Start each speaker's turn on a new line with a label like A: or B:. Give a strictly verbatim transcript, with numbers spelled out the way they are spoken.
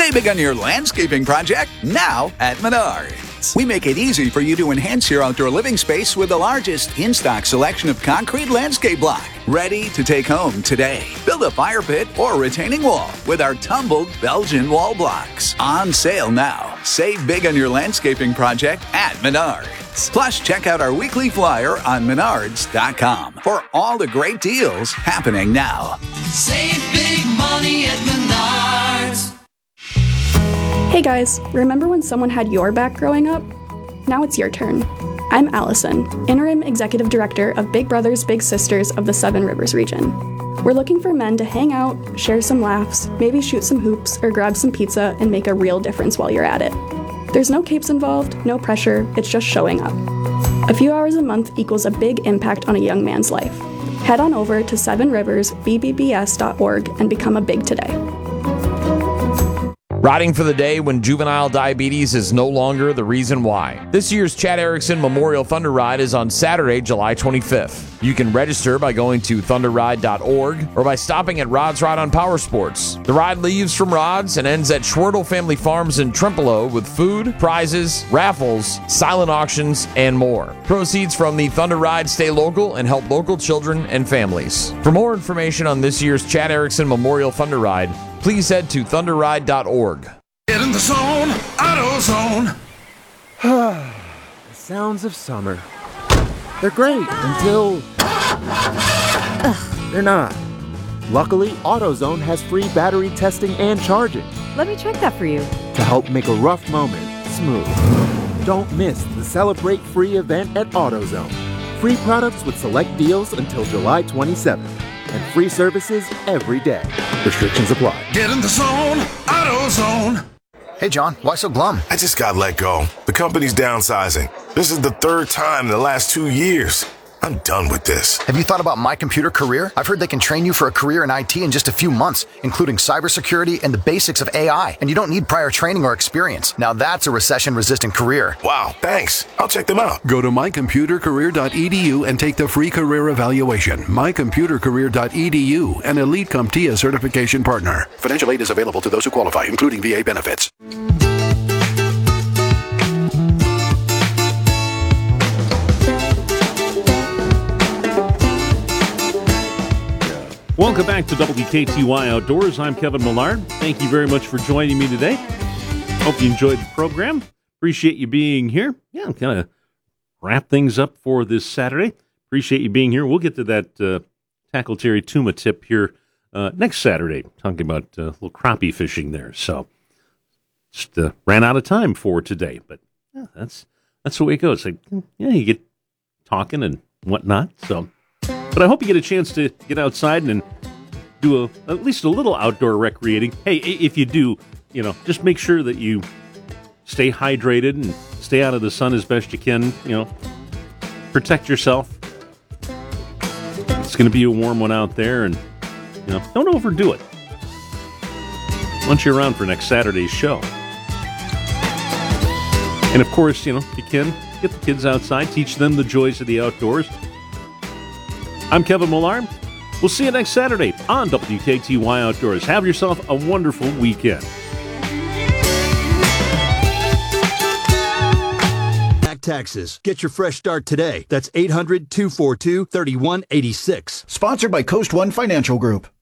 A: Save big on your landscaping project now at Menards. We make it easy for you to enhance your outdoor living space with the largest in-stock selection of concrete landscape block. Ready to take home today. Build a fire pit or retaining wall with our tumbled Belgian wall blocks. On sale now. Save big on your landscaping project at Menards. Plus, check out our weekly flyer on menards dot com for all the great deals happening now.
B: Save big money at Menards.
C: Hey guys, remember when someone had your back growing up? Now it's your turn. I'm Allison, Interim Executive Director of Big Brothers Big Sisters of the Seven Rivers region. We're looking for men to hang out, share some laughs, maybe shoot some hoops or grab some pizza and make a real difference while you're at it. There's no capes involved, no pressure, it's just showing up. A few hours a month equals a big impact on a young man's life. Head on over to seven rivers b b b s dot org and become a Big today.
D: Riding for the day when juvenile diabetes is no longer the reason why. This year's Chad Erickson Memorial Thunder Ride is on Saturday, July twenty-fifth. You can register by going to thunder ride dot org or by stopping at Rod's Ride on Power Sports. The ride leaves from Rod's and ends at Schwertel Family Farms in Trempealeau with food, prizes, raffles, silent auctions, and more. Proceeds from the Thunder Ride stay local and help local children and families. For more information on this year's Chad Erickson Memorial Thunder Ride, please head to thunder ride dot org.
E: Get in the zone, AutoZone.
F: The sounds of summer. They're great until they're not. Luckily, AutoZone has free battery testing and charging
G: Let me check that for you.
F: to help make a rough moment smooth. Don't miss the Celebrate Free event at AutoZone. Free products with select deals until July twenty-seventh. And free services every day. Restrictions apply.
E: Get in the zone, AutoZone.
H: Hey, John, why so glum?
I: I just got let go. The company's downsizing. This is the third time in the last two years. I'm done with this.
H: Have you thought about My Computer Career? I've heard they can train you for a career in I T in just a few months, including cybersecurity and the basics of A I. And you don't need prior training or experience. Now that's a recession-resistant career.
I: Wow, thanks. I'll check them out.
J: Go to my computer career dot e d u and take the free career evaluation. my computer career dot e d u, an Elite CompTIA certification partner. Financial aid is available to those who qualify, including V A benefits.
K: Welcome back to W K T Y Outdoors. I'm Kevin Millard. Thank you very much for joining me today. Hope you enjoyed the program. Appreciate you being here. Yeah, I'm kind of wrap things up for this Saturday. Appreciate you being here. We'll get to that uh, Tackle Terry Tuma tip here uh, next Saturday, talking about uh, little crappie fishing there. So just uh, ran out of time for today, but yeah, that's that's the way it goes. Like, yeah, you get talking and whatnot. So. But I hope you get a chance to get outside and do a, at least a little outdoor recreating. Hey, if you do, you know, just make sure that you stay hydrated and stay out of the sun as best you can. You know, protect yourself. It's going to be a warm one out there, and you know, don't overdo it. Lunch you around for next Saturday's show. And of course, you know, if you can, get the kids outside, teach them the joys of the outdoors. I'm Kevin Millard. We'll see you next Saturday on W K T Y Outdoors. Have yourself a wonderful weekend.
L: Back taxes. Get your fresh start today. That's eight hundred, two four two, three one eight six.
M: Sponsored by Coast One Financial Group.